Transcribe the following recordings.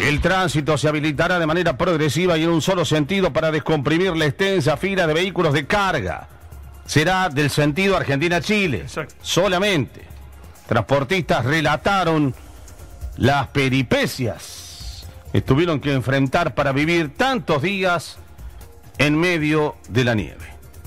El tránsito se habilitará de manera progresiva y en un solo sentido para descomprimir la extensa fila de vehículos de carga. Será del sentido Argentina-Chile. Exacto. Solamente. Transportistas relataron las peripecias que tuvieron que enfrentar para vivir tantos días en medio de la nieve.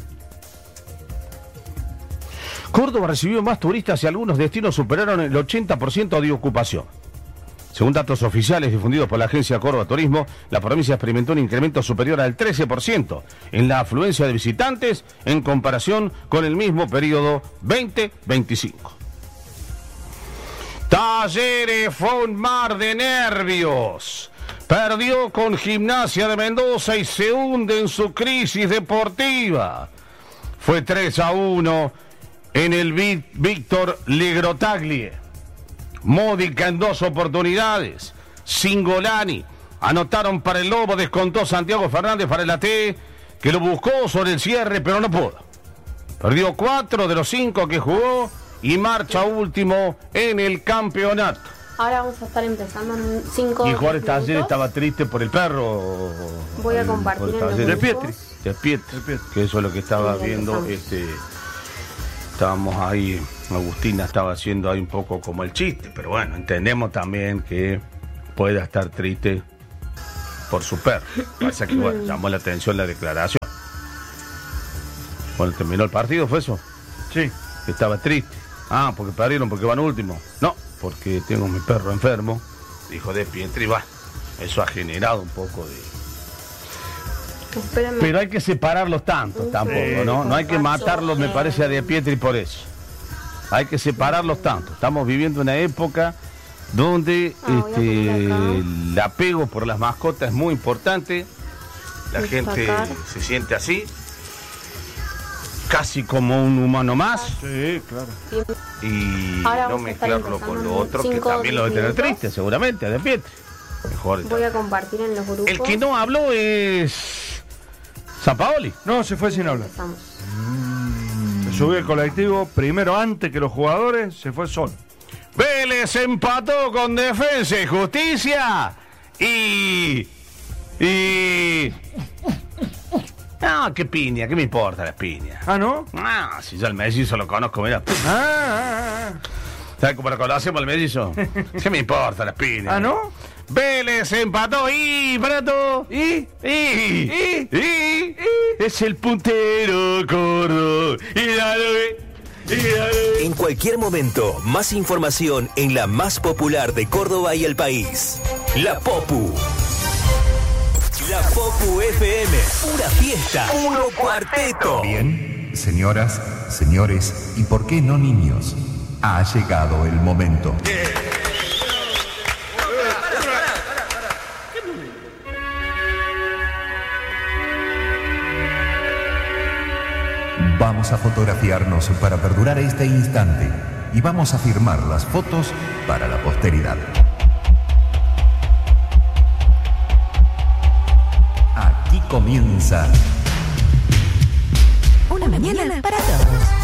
Córdoba recibió más turistas y algunos destinos superaron el 80% de ocupación. Según datos oficiales difundidos por la agencia Córdoba Turismo, la provincia experimentó un incremento superior al 13% en la afluencia de visitantes en comparación con el mismo periodo 2025. Talleres fue un mar de nervios. Perdió con Gimnasia de Mendoza y se hunde en su crisis deportiva. Fue 3-1 en el Víctor Legrotaglie. Módica en 2 oportunidades. Singolani anotaron para el Lobo, descontó Santiago Fernández para el AT, que lo buscó sobre el cierre, pero no pudo. Perdió 4 de los 5 que jugó y marcha último en el campeonato. Ahora vamos a estar empezando en 5 Y Juárez Taller estaba triste por el perro. Voy a compartir en los de grupos. Pietri, que eso es lo que estaba viendo. Estábamos ahí, Agustina estaba haciendo ahí un poco como el chiste, pero bueno, entendemos también que pueda estar triste por su perro. Pasa que bueno, llamó la atención la declaración. Cuando terminó el partido, ¿fue eso? Sí. Estaba triste. Ah, porque perdieron, porque van último. No, porque tengo mi perro enfermo, dijo De Pietri. Va, eso ha generado un poco de... Espérenme. Pero hay que separarlos tantos tampoco, ¿no? No hay que matarlos, me parece, a De Pietri por eso. Hay que separarlos tanto. Estamos viviendo una época donde el apego por las mascotas es muy importante. La gente se siente así, casi como un humano más. Sí, claro. Y Ahora no vamos a estar mezclarlo con lo otro, que 5 también lo debe tener minutos. triste, seguramente, a De Pietri. Mejor. Voy a compartir en los grupos. El que no habló es Sampaoli. No, se fue sin hablar. Empezamos. Se subió el colectivo primero antes que los jugadores, se fue solo. Vélez empató con Defensa y Justicia y... No, qué piña, ¿qué me importa la piña? Ah, ¿no? Ah, si yo al mellizo lo conozco, mira. Ah. ¿Sabes cómo lo conocemos al mellizo? ¿Qué me importa la piña? Ah, ¿no? Vélez empató y... Prato. ¿Y? Es el puntero Córdoba. Y ya lo ve. En cualquier momento, más información en la más popular de Córdoba y el país. La Popu. La Popu FM. Pura fiesta. Puro cuarteto. Bien, señoras, señores y por qué no niños, ha llegado el momento. Vamos a fotografiarnos para perdurar este instante y vamos a firmar las fotos para la posteridad. Aquí comienza Una mañana para todos.